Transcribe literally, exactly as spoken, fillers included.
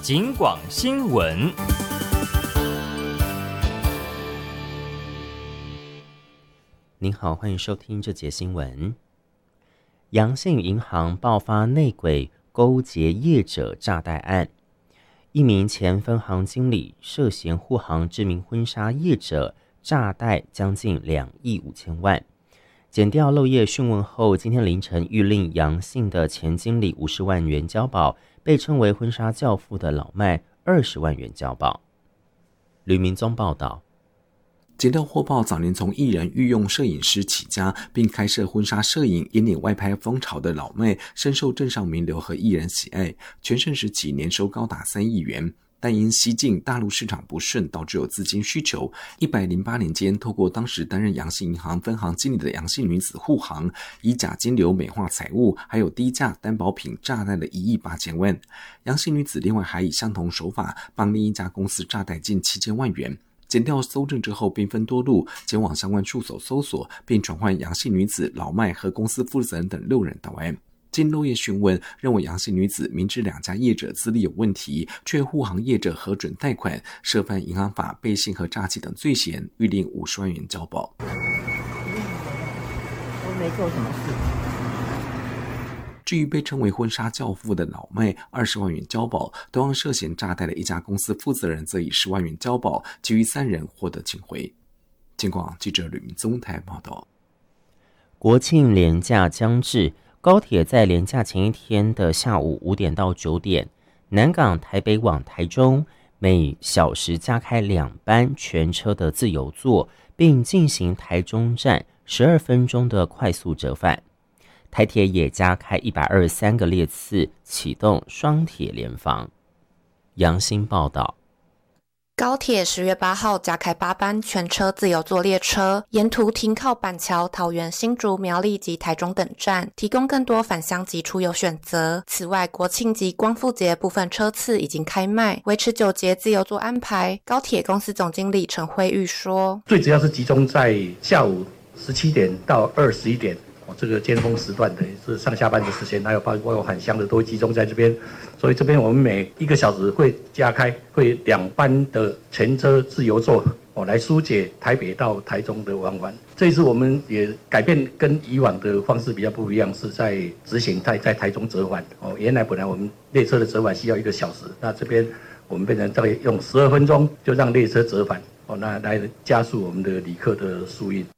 警广新闻。 您好，欢迎收听这节新闻。阳信银行爆发内鬼勾结业者诈贷案，一名前分行经理涉嫌护航知名婚纱业者诈贷将近两亿五千万。检调漏夜讯问后，今天凌晨谕令阳信的前经理五十万元交保，被称为婚纱教父的老麦二十万元交保。吕明宗报道。 检调获报，早年从艺人御用摄影师起家，并开设婚纱摄影引领外拍风潮的老麦，深受镇上名流和艺人喜爱，全盛时期年收高达三亿元。但因西进大陆市场不顺，导致有资金需求。一百零八年间，透过当时担任阳信银行分行经理的阳信女子护航，以假金流美化财物，还有低价担保品诈贷了一亿八千万。阳信女子另外还以相同手法帮另一家公司诈贷近七千万元。检调搜证之后，兵分多路，前往相关处所搜索，并传唤阳信女子、老麦和公司负责人等六人到案。经漏夜询问，认为阳信女子明知两家业者资历有问题，却护航业者核准贷款，涉犯银行法、背信和诈欺等罪嫌，预令五十万元交保。 我没做什么事。 至于被称为婚纱教父的老麦二十万元交保，同样涉嫌诈贷的一家公司负责人则以十万元交保，其余三人获得请回。警广记者吕明宗台报道。 国庆连假将至，高铁在连假前一天的下午五点到九点，南港台北往台中每小时加开两班全车的自由座，并进行台中站十二分钟的快速折返。台铁也加开一百二十三个列次，启动双铁联防。杨新报道。 高铁十月八号加开八班全车自由座列车，沿途停靠板桥、桃园、新竹、苗栗及台中等站，提供更多返乡及出游选择。此外，国庆及光复节部分车次已经开卖，维持九节自由座安排。高铁公司总经理陈慧玉说：“ 最主要是集中在下午十七点到二十一点。”这个尖峰时段的是上下班的时间，还有包括返乡的都会集中在这边，所以这边我们每一个小时会加开会两班的全车自由座哦，来疏解台北到台中的往返。这一次我们也改变跟以往的方式比较不一样，是在执行在在台中折返哦。原来本来我们列车的折返需要一个小时，那这边我们变成大概用十二分钟就让列车折返哦，那来加速我们的旅客的疏运。